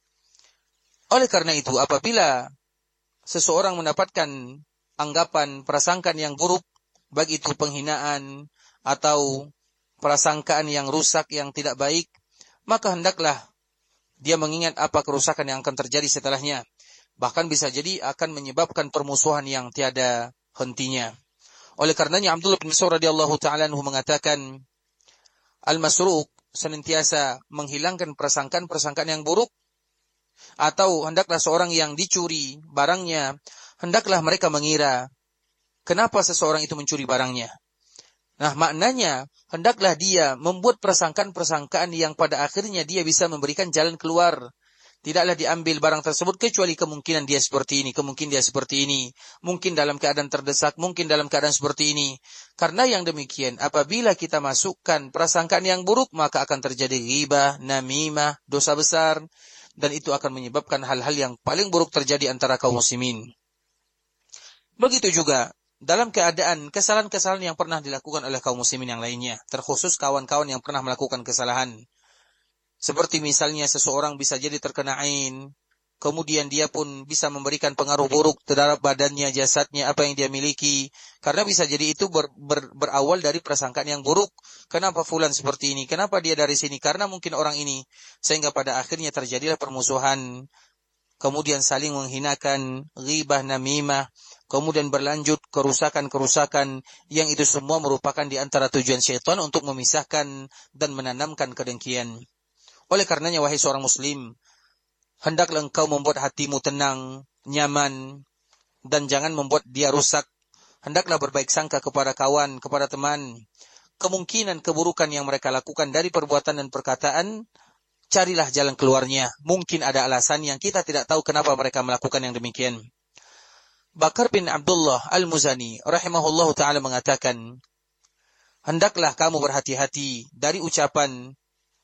Oleh karena itu, apabila seseorang mendapatkan anggapan, prasangkaan yang buruk, baik itu penghinaan atau prasangkaan yang rusak, yang tidak baik, maka hendaklah dia mengingat apa kerusakan yang akan terjadi setelahnya. Bahkan bisa jadi akan menyebabkan permusuhan yang tiada hentinya. Oleh karenanya Abdullah bin Mas'ud radhiyallahu ta'ala anhu mengatakan, al-masruq senantiasa menghilangkan persangkaan-persangkaan yang buruk, atau hendaklah seorang yang dicuri barangnya, hendaklah mereka mengira kenapa seseorang itu mencuri barangnya. Nah, maknanya hendaklah dia membuat persangkaan-persangkaan yang pada akhirnya dia bisa memberikan jalan keluar. Tidaklah diambil barang tersebut kecuali kemungkinan dia seperti ini, kemungkinan dia seperti ini, mungkin dalam keadaan terdesak, mungkin dalam keadaan seperti ini. Karena yang demikian, apabila kita masukkan prasangkaan yang buruk, maka akan terjadi ghibah, namimah, dosa besar, dan itu akan menyebabkan hal-hal yang paling buruk terjadi antara kaum muslimin. Begitu juga dalam keadaan kesalahan-kesalahan yang pernah dilakukan oleh kaum muslimin yang lainnya, terkhusus kawan-kawan yang pernah melakukan kesalahan. Seperti misalnya seseorang bisa jadi terkena ain, kemudian dia pun bisa memberikan pengaruh buruk terhadap badannya, jasadnya, apa yang dia miliki. Karena bisa jadi itu ber, ber, berawal dari prasangkaan yang buruk. Kenapa fulan seperti ini? Kenapa dia dari sini? Karena mungkin orang ini. Sehingga pada akhirnya terjadilah permusuhan. Kemudian saling menghinakan, ghibah, namimah. Kemudian berlanjut kerusakan-kerusakan yang itu semua merupakan di antara tujuan syaitan untuk memisahkan dan menanamkan kedengkian. Oleh karenanya, wahai seorang muslim, hendaklah engkau membuat hatimu tenang, nyaman, dan jangan membuat dia rusak. Hendaklah berbaik sangka kepada kawan, kepada teman. Kemungkinan keburukan yang mereka lakukan dari perbuatan dan perkataan, carilah jalan keluarnya. Mungkin ada alasan yang kita tidak tahu kenapa mereka melakukan yang demikian. Bakar bin Abdullah Al-Muzani rahimahullahu ta'ala mengatakan, hendaklah kamu berhati-hati dari ucapan.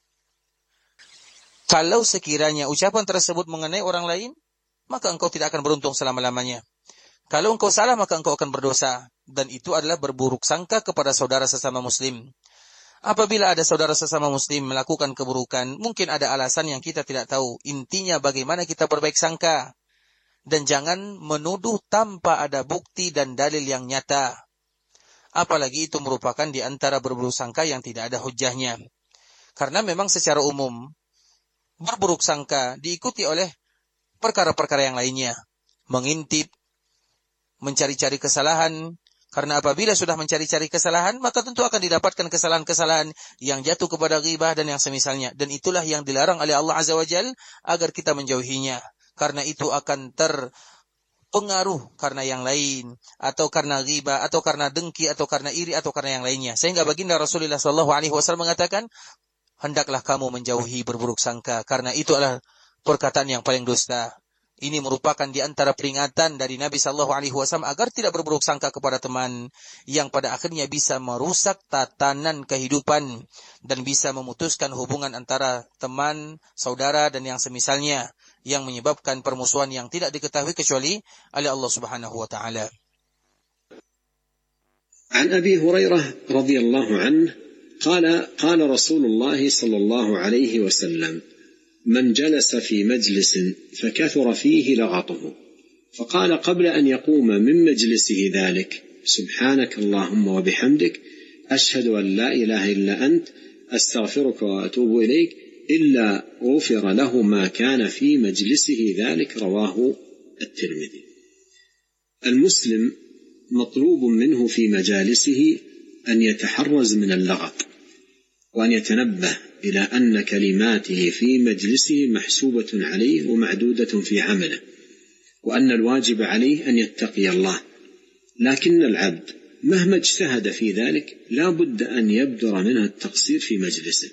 Kalau sekiranya ucapan tersebut mengenai orang lain, maka engkau tidak akan beruntung selama-lamanya. Kalau engkau salah, maka engkau akan berdosa. Dan itu adalah berburuk sangka kepada saudara sesama muslim. Apabila ada saudara sesama muslim melakukan keburukan, mungkin ada alasan yang kita tidak tahu. Intinya bagaimana kita berbaik sangka. Dan jangan menuduh tanpa ada bukti dan dalil yang nyata. Apalagi itu merupakan di antara berburuk sangka yang tidak ada hujahnya. Karena memang secara umum, berburuk sangka diikuti oleh perkara-perkara yang lainnya. Mengintip, mencari-cari kesalahan. Karena apabila sudah mencari-cari kesalahan, maka tentu akan didapatkan kesalahan-kesalahan yang jatuh kepada ghibah dan yang semisalnya. Dan itulah yang dilarang oleh Allah Azza wa Jalla agar kita menjauhinya. Karena itu akan terpengaruh karena yang lain, atau karena ghibah, atau karena dengki, atau karena iri, atau karena yang lainnya. Sehingga baginda Rasulullah sallallahu alaihi wasallam mengatakan, hendaklah kamu menjauhi berburuk sangka, karena itu adalah perkataan yang paling dusta. Ini merupakan di antara peringatan dari Nabi sallallahu alaihi wasallam agar tidak berburuk sangka kepada teman yang pada akhirnya bisa merusak tatanan kehidupan dan bisa memutuskan hubungan antara teman, saudara dan yang semisalnya, yang menyebabkan permusuhan yang tidak diketahui kecuali oleh Allah Subhanahu wa taala. An Abi Hurairah radhiyallahu anhu قال قال رسول الله صلى الله عليه وسلم من جلس في مجلس فكثر فيه لغطه فقال قبل أن يقوم من مجلسه ذلك سبحانك اللهم وبحمدك أشهد أن لا إله إلا أنت أستغفرك وأتوب إليك إلا غفر له ما كان في مجلسه ذلك رواه الترمذي. المسلم مطلوب منه في مجالسه أن يتحرز من اللغط وأن يتنبه إلى أن كلماته في مجلسه محسوبة عليه ومعدودة في عمله وأن الواجب عليه أن يتقي الله. لكن العبد مهما اجتهد في ذلك لا بد أن يبدر منه التقصير في مجلسه،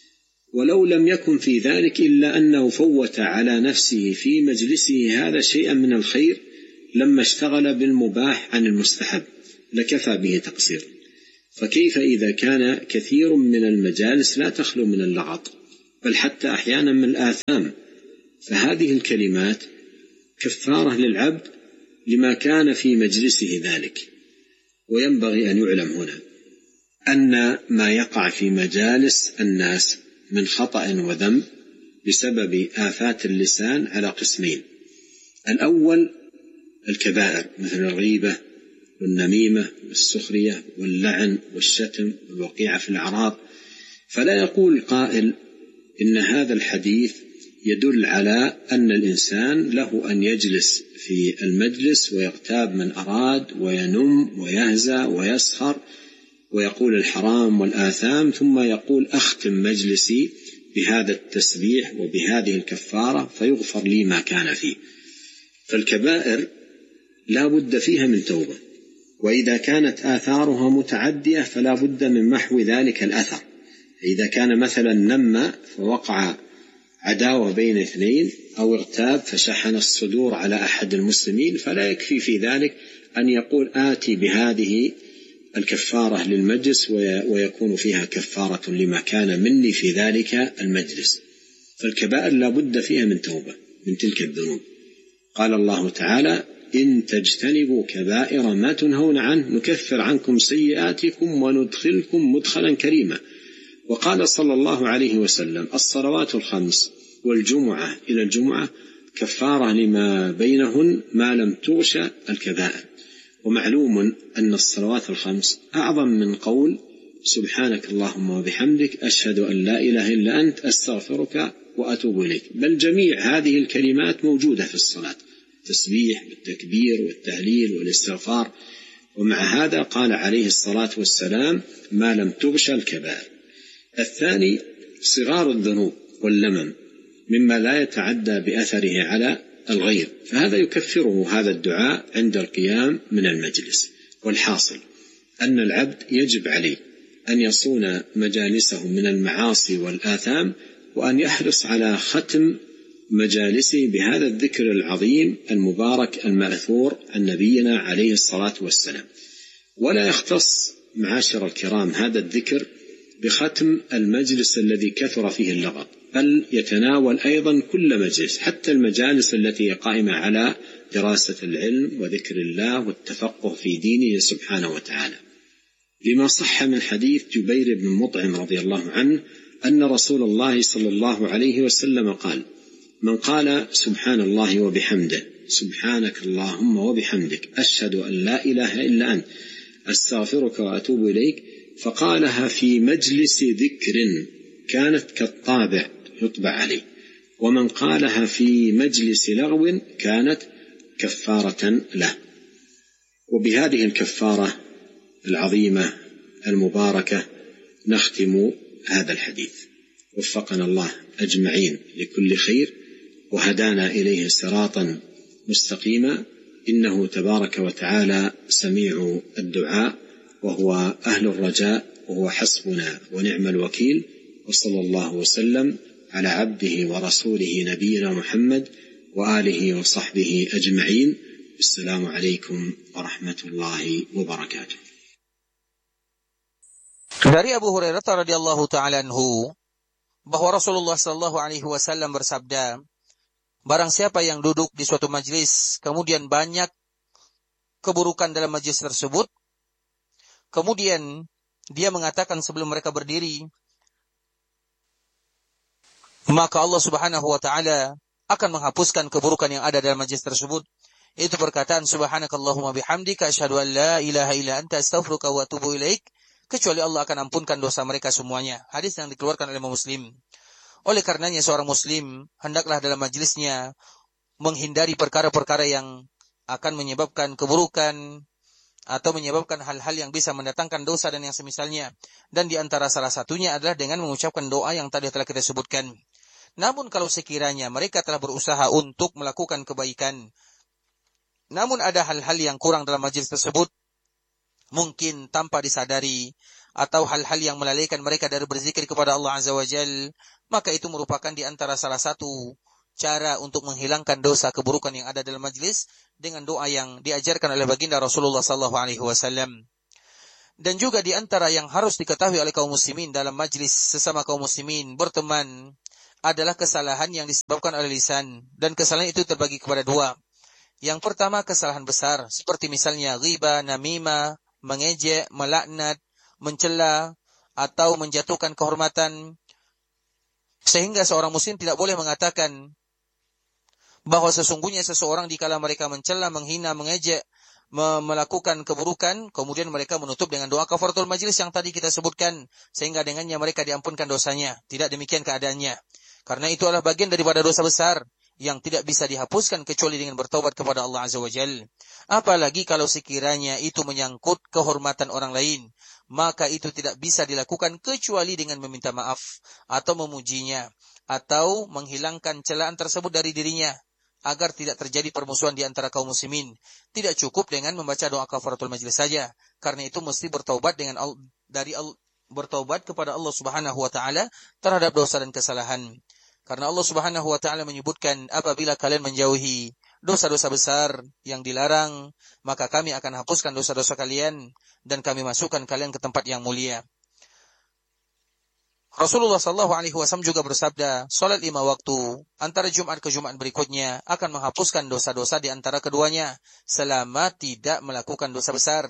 ولو لم يكن في ذلك إلا أنه فوت على نفسه في مجلسه هذا شيئا من الخير لما اشتغل بالمباح عن المستحب لكفى به تقصير. فكيف إذا كان كثير من المجالس لا تخلو من اللغط بل حتى أحيانا من الآثام؟ فهذه الكلمات كفارة للعبد لما كان في مجلسه ذلك. وينبغي أن يعلم هنا أن ما يقع في مجالس الناس من خطأ وذنب بسبب آفات اللسان على قسمين: الأول الكبائر مثل الغيبة والنميمة والسخرية واللعن والشتم والوقيعة في الأعراض. فلا يقول قائل إن هذا الحديث يدل على أن الإنسان له أن يجلس في المجلس ويغتاب من أراد وينم ويهزأ ويسخر ويقول الحرام والآثام، ثم يقول أختم مجلسي بهذا التسبيح وبهذه الكفارة فيغفر لي ما كان فيه. فالكبائر لا بد فيها من توبة، وإذا كانت آثارها متعدية فلا بد من محو ذلك الأثر. إذا كان مثلا نم فوقع عداوة بين اثنين أو اغتاب فشحن الصدور على أحد المسلمين، فلا يكفي في ذلك أن يقول آتي بهذه الكفارة للمجلس ويكون فيها كفارة لما كان مني في ذلك المجلس. فالكبائر لا بد فيها من توبة من تلك الذنوب. قال الله تعالى: إن تجتنبوا كبائر ما تنهون عنه نكفر عنكم سيئاتكم وندخلكم مدخلا كريما. وقال صلى الله عليه وسلم: الصلوات الخمس والجمعة إلى الجمعة كفارة لما بينهن ما لم تغش الكبائر. ومعلوم أن الصلوات الخمس أعظم من قول سبحانك اللهم وبحمدك أشهد أن لا إله إلا أنت أستغفرك وأتوب إليك، بل جميع هذه الكلمات موجودة في الصلاة: التسبيح والتكبير والتهليل والاستغفار. ومع هذا قال عليه الصلاة والسلام: ما لم تغش الكبائر. الثاني صغار الذنوب واللمم مما لا يتعدى بأثره على الغير، فهذا يكفره هذا الدعاء عند القيام من المجلس. والحاصل أن العبد يجب عليه أن يصون مجالسه من المعاصي والآثام، وأن يحرص على ختم مجالسه بهذا الذكر العظيم المبارك المأثور عن نبينا عليه الصلاة والسلام. ولا يختص معاشر الكرام هذا الذكر بختم المجلس الذي كثر فيه اللغط، بل يتناول أيضا كل مجلس، حتى المجالس التي قائمة على دراسة العلم وذكر الله والتفقه في دينه سبحانه وتعالى. لما صح من حديث جبير بن مطعم رضي الله عنه أن رسول الله صلى الله عليه وسلم قال: من قال سبحان الله وبحمده سبحانك اللهم وبحمدك أشهد أن لا إله إلا أنت أستغفرك وأتوب إليك، فقالها في مجلس ذكر كانت كالطابع يطبع عليه، ومن قالها في مجلس لغو كانت كفارة له. وبهذه الكفارة العظيمة المباركة نختم هذا الحديث. وفقنا الله أجمعين لكل خير وهدانا إليه صراطا مستقيما، إنه تبارك وتعالى سميع الدعاء وهو أهل الرجاء وهو حسبنا ونعم الوكيل. وصلى الله وسلم على عبده ورسوله نبينا محمد وآله وصحبه أجمعين. السلام عليكم ورحمة الله وبركاته. Dari Abu Hurairah radhiyallahu ta'ala anhu bahwa Rasulullah sallallahu alaihi wasallam bersabda, barang siapa yang duduk di suatu majlis kemudian banyak keburukan dalam majlis tersebut, kemudian dia mengatakan sebelum mereka berdiri, maka Allah Subhanahu wa taala akan menghapuskan keburukan yang ada dalam majlis tersebut. Itu perkataan subhanakallahumma bihamdika asyhadu an la ilaha illa anta astaghfiruka wa atubu ilaik, kecuali Allah akan ampunkan dosa mereka semuanya. Hadis yang dikeluarkan oleh Muslim. Oleh karenanya seorang muslim hendaklah dalam majlisnya menghindari perkara-perkara yang akan menyebabkan keburukan atau menyebabkan hal-hal yang bisa mendatangkan dosa dan yang semisalnya. Dan di antara salah satunya adalah dengan mengucapkan doa yang tadi telah kita sebutkan. Namun kalau sekiranya mereka telah berusaha untuk melakukan kebaikan, namun ada hal-hal yang kurang dalam majlis tersebut, mungkin tanpa disadari, atau hal-hal yang melalaikan mereka dari berzikir kepada Allah Azza wa Jal, maka itu merupakan di antara salah satu cara untuk menghilangkan dosa keburukan yang ada dalam majlis dengan doa yang diajarkan oleh baginda Rasulullah sallallahu alaihi wasallam. Dan juga di antara yang harus diketahui oleh kaum muslimin dalam majlis sesama kaum muslimin berteman adalah kesalahan yang disebabkan oleh lisan, dan kesalahan itu terbagi kepada dua. Yang pertama kesalahan besar, seperti misalnya ghibah, namimah, mengejek, melaknat, mencela, atau menjatuhkan kehormatan, sehingga seorang muslim tidak boleh mengatakan bahwa sesungguhnya seseorang dikala mereka mencela, menghina, mengejek, melakukan keburukan, kemudian mereka menutup dengan doa kafaratul majlis yang tadi kita sebutkan, sehingga dengannya mereka diampunkan dosanya. Tidak demikian keadaannya. Karena itu adalah bagian daripada dosa besar yang tidak bisa dihapuskan kecuali dengan bertaubat kepada Allah Azza wa Jalla. Apalagi kalau sekiranya itu menyangkut kehormatan orang lain, maka itu tidak bisa dilakukan kecuali dengan meminta maaf atau memujinya atau menghilangkan celaan tersebut dari dirinya agar tidak terjadi permusuhan di antara kaum muslimin. Tidak cukup dengan membaca doa kafaratul majlis saja, karena itu mesti bertaubat dengan al- dari al- bertaubat kepada Allah Subhanahu wa taala terhadap dosa dan kesalahan. Karena Allah Subhanahu wa taala menyebutkan, apabila kalian menjauhi dosa-dosa besar yang dilarang, maka kami akan hapuskan dosa-dosa kalian dan kami masukkan kalian ke tempat yang mulia. Rasulullah sallallahu alaihi wasallam juga bersabda, salat lima waktu antara Jumat ke Jumat berikutnya akan menghapuskan dosa-dosa di antara keduanya selama tidak melakukan dosa besar.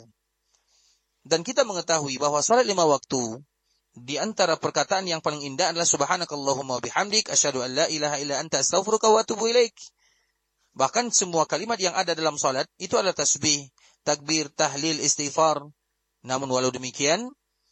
Dan kita mengetahui bahwa salat lima waktu di antara perkataan yang paling indah adalah subhanakallahumma bihamdik asyhadu an la ilaha illa anta astaghfiruka wa atubu ilaik. Bahkan semua kalimat yang ada dalam salat itu adalah tasbih, takbir, tahlil, istighfar. Namun walau demikian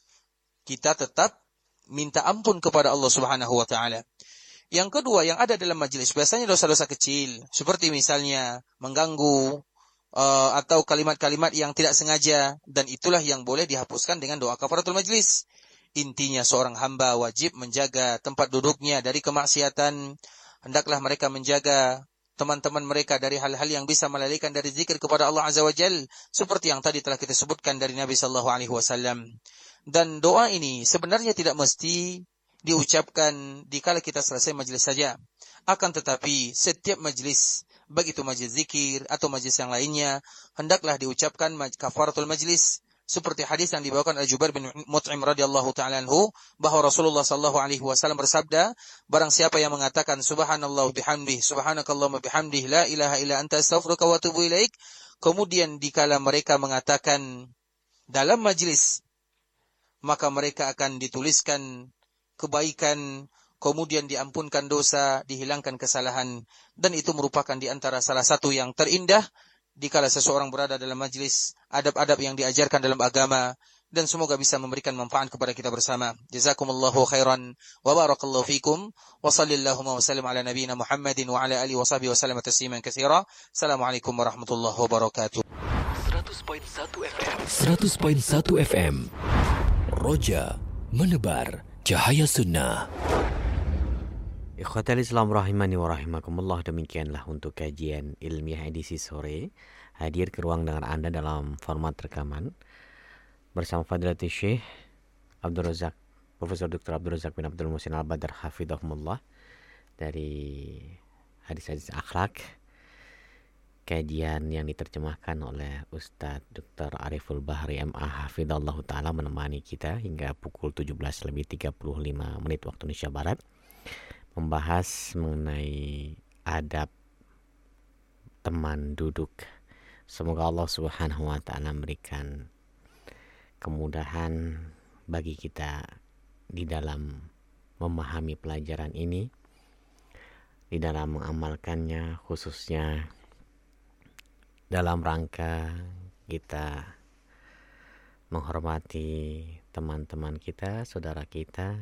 kita tetap minta ampun kepada Allah Subhanahu wa taala. Yang kedua yang ada dalam majelis biasanya dosa-dosa kecil, seperti misalnya mengganggu uh, atau kalimat-kalimat yang tidak sengaja, dan itulah yang boleh dihapuskan dengan doa kafaratul majlis. Intinya seorang hamba wajib menjaga tempat duduknya dari kemaksiatan. Hendaklah mereka menjaga teman-teman mereka dari hal-hal yang bisa melalaikan dari zikir kepada Allah Azza wa Jalla, seperti yang tadi telah kita sebutkan dari Nabi sallallahu alaihi wasallam. Dan doa ini sebenarnya tidak mesti diucapkan dikala kita selesai majlis saja. Akan tetapi setiap majlis, baik itu majlis zikir atau majlis yang lainnya, hendaklah diucapkan kafaratul majlis. Seperti hadis yang dibawakan oleh Jubair bin Mut'im radhiyallahu ta'ala anhu, bahwa Rasulullah sallallahu alaihi wasallam bersabda, barang siapa yang mengatakan subhanallah bihamdih, subhanakallahumma bihamdih, la ilaha illa anta astaghfiruka wa atubu ilaik, kemudian dikala mereka mengatakan dalam majlis, maka mereka akan dituliskan kebaikan, kemudian diampunkan dosa, dihilangkan kesalahan. Dan itu merupakan di antara salah satu yang terindah dikala seseorang berada dalam majlis, adab-adab yang diajarkan dalam agama, dan semoga bisa memberikan manfaat kepada kita bersama. Jazakumullahu khairan wa barakallahu fikum wa sallallahu wa sallam ala nabiyyina Muhammadin wa ala alihi wa sahbihi wa sallam tasliman katsira. Assalamualaikum warahmatullahi wabarakatuh. seratus koma satu F M seratus koma satu F M Roja menebar cahaya sunnah. Ikhwatal Islam rahimani wa rahimakumullah, demikianlah untuk kajian ilmiah edisi sore. Hadir ke ruang dengar Anda dalam format rekaman bersama Fadilatul Syekh Abdul Razak, Profesor Doktor Abdul Razak bin Abdul Muhsin Al-Badr hafizahumullah, dari hadis-hadis akhlak. Kajian yang diterjemahkan oleh Ustadz Doktor Ariful Bahri M A hafizallahu taala menemani kita hingga pukul tujuh belas lebih tiga puluh lima menit waktu Indonesia Barat, membahas mengenai adab teman duduk. Semoga Allah Subhanahu wa taala memberikan kemudahan bagi kita di dalam memahami pelajaran ini, di dalam mengamalkannya, khususnya dalam rangka kita menghormati teman-teman kita, saudara kita,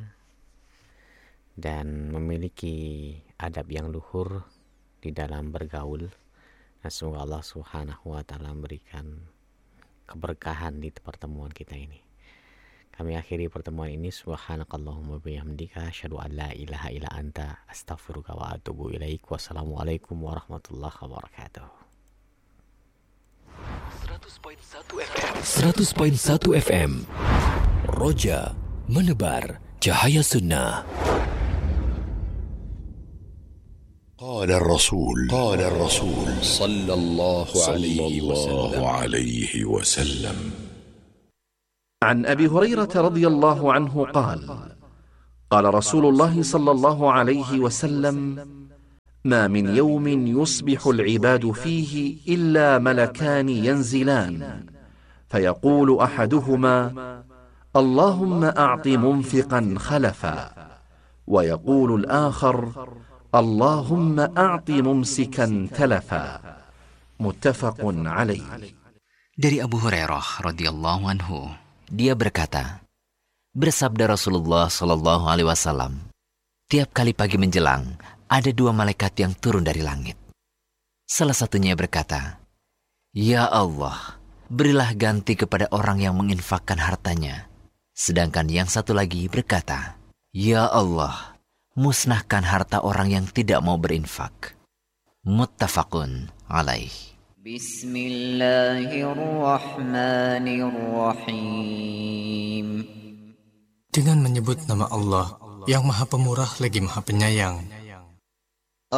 dan memiliki adab yang luhur di dalam bergaul. Nah, semoga Allah Subhanahu wa taala memberikan keberkahan di pertemuan kita ini. Kami akhiri pertemuan ini, subhanakallahumma bihamdika asyhadu an la ilaha illa anta astaghfiruka wa atubu ilaik. Wassalamualaikum warahmatullahi wabarakatuh. seratus koma satu F M Roja menebar cahaya sunnah. قال الرسول قال الرسول صلى الله عليه وسلم عن أبي هريرة رضي الله عنه قال قال رسول الله صلى الله عليه وسلم ما من يوم يصبح العباد فيه إلا ملكان ينزلان فيقول أحدهما اللهم أعط منفقا خلفا ويقول الآخر اللهم أعط ممسكا تلفا متفق عليه. Dari Abu Hurairah radhiyallahu anhu, dia berkata, bersabda Rasulullah Shallallahu Alaihi Wasallam, tiap kali pagi menjelang ada dua malaikat yang turun dari langit. Salah satunya berkata, ya Allah, berilah ganti kepada orang yang menginfakkan hartanya. Sedangkan yang satu lagi berkata, ya Allah, musnahkan harta orang yang tidak mau berinfak. Muttafaqun alaih. Bismillahirrahmanirrahim. Dengan menyebut nama Allah yang Maha Pemurah lagi Maha Penyayang.